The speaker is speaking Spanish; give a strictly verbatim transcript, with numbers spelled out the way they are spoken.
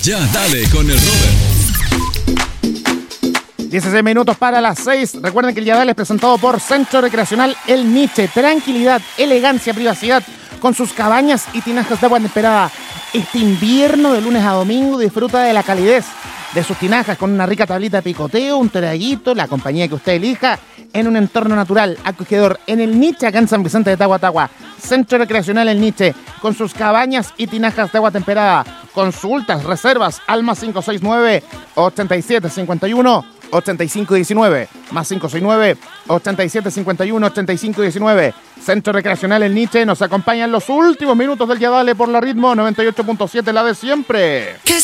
Ya dale con el Robert. dieciséis minutos para las seis. Recuerden que el Ya Dale es presentado por Centro Recreacional El Niche. Tranquilidad, elegancia, privacidad con sus cabañas y tinajas de agua temperada. Este invierno de lunes a domingo disfruta de la calidez de sus tinajas con una rica tablita de picoteo, un traguito, la compañía que usted elija, en un entorno natural, acogedor, en El Niche, acá en San Vicente de Tahuatahua. Centro Recreacional El Niche, con sus cabañas y tinajas de agua temperada. Consultas, reservas, al más cinco seis nueve, ochenta y siete cincuenta y uno, ochenta y cinco diecinueve, más cinco seis nueve, ochenta y siete cincuenta y uno, ochenta y cinco diecinueve. Centro Recreacional El Niche nos acompaña en los últimos minutos del Ya Dale por la Ritmo noventa y ocho punto siete, la de siempre.